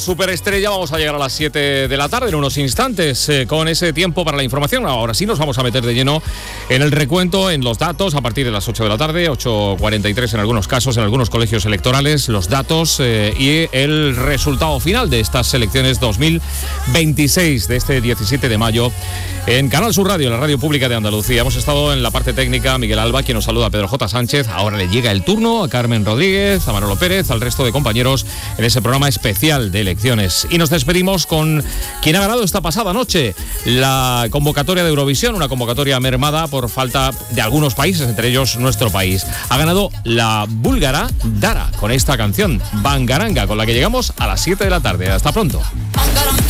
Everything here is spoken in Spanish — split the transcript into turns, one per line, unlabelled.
Superestrella, vamos a llegar a las 7 de la tarde en unos instantes con ese tiempo para la información. Ahora sí nos vamos a meter de lleno en el recuento, en los datos, a partir de las 8 de la tarde, 8:43 en algunos casos, en algunos colegios electorales, los datos y el resultado final de estas elecciones 2026 de este 17 de mayo en Canal Sur Radio, la radio pública de Andalucía. Hemos estado en la parte técnica, Miguel Alba, quien nos saluda, a Pedro J. Sánchez. Ahora le llega el turno a Carmen Rodríguez, a Manolo Pérez, al resto de compañeros en ese programa especial de elecciones. Y nos despedimos con quien ha ganado esta pasada noche la convocatoria de Eurovisión, una convocatoria mermada por falta de algunos países, entre ellos nuestro país. Ha ganado la búlgara Dara con esta canción, Bangaranga, con la que llegamos a las 7 de la tarde. Hasta pronto.